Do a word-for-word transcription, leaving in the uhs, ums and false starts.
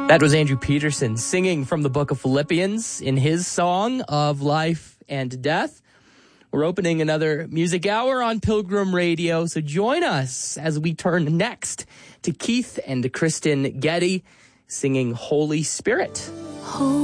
That was Andrew Peterson singing from the book of Philippians in his song of life and death. We're opening another music hour on Pilgrim Radio, so join us as we turn next to Keith and Kristen Getty singing Holy Spirit. Holy